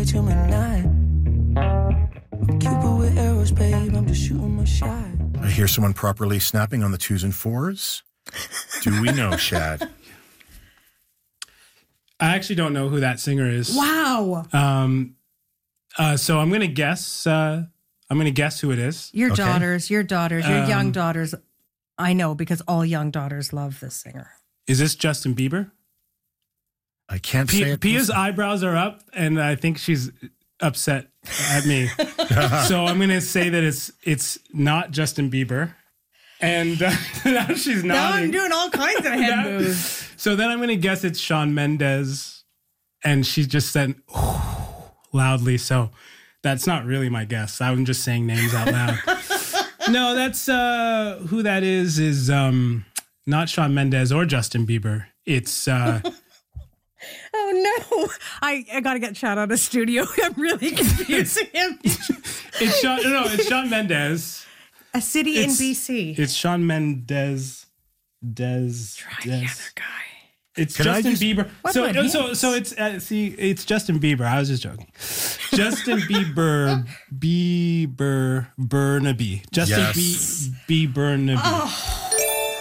till midnight. I'm Cupid with arrows, babe. I'm just shooting my shot. I hear someone properly snapping on the 2s and 4s. Do we know, Shad? I actually don't know who that singer is. Wow. So I'm going to guess. I'm going to guess who it is. Your daughters, your young daughters. I know because all young daughters love this singer. Is this Justin Bieber? I can't say it. Pia's eyebrows are up, and I think she's upset at me. So I'm going to say that it's not Justin Bieber. And now she's nodding. Now I'm doing all kinds of head moves. So then I'm going to guess it's Shawn Mendes. And she just said loudly. So that's not really my guess. I'm just saying names out loud. No, that's who that is not Shawn Mendes or Justin Bieber. It's... Oh no! I got to get Chad out of studio. I'm really confusing him. It's Shawn Mendes. A city in BC. It's Shawn Mendes. Try the other guy. It's Justin Bieber. So it's it's Justin Bieber. I was just joking. Justin Burnaby. Justin Burnaby. Oh.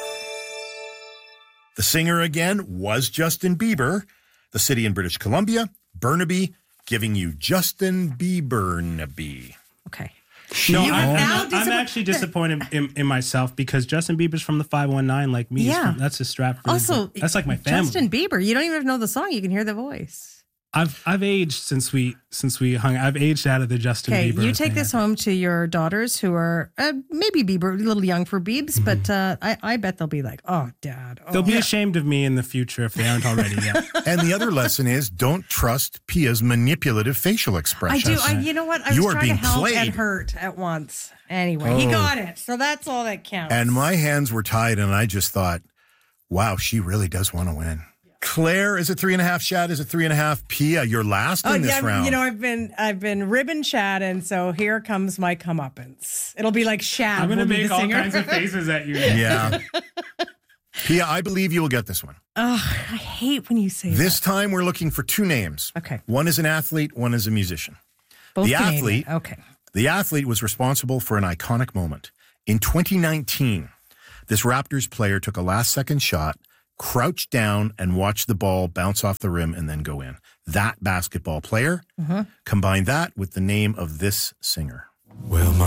The singer again was Justin Bieber. The city in British Columbia, Burnaby, giving you Justin Biebernaby. Okay. I'm actually disappointed in myself because Justin Bieber's from the 519 like me. Yeah. That's a Stratford. Also, that's like my family. Justin Bieber, you don't even know the song. You can hear the voice. I've aged since we hung. I've aged out of the Justin Bieber. Okay, you take this home to your daughters who are maybe Bieber, a little young for Biebs, but I bet they'll be like, oh, Dad. Oh. They'll be ashamed of me in the future if they aren't already yet. And the other lesson is don't trust Pia's manipulative facial expressions. I do. You know what? I was trying to help and hurt at once. Anyway, he got it. So that's all that counts. And my hands were tied and I just thought, wow, she really does want to win. Claire, is it 3.5? Shad, is it 3.5? Pia, you're last in this round. You know, I've been ribbon Shad, and so here comes my comeuppance. It'll be like Shad. I'm going to make all kinds of faces at you. Yeah. Pia, I believe you will get this one. Oh, I hate when you say this time we're looking for 2 names. Okay. One is an athlete, one is a musician. Both The athlete was responsible for an iconic moment. In 2019, this Raptors player took a last-second shot, crouched down and watch the ball bounce off the rim and then go in. That basketball player, combine that with the name of this singer. Well, my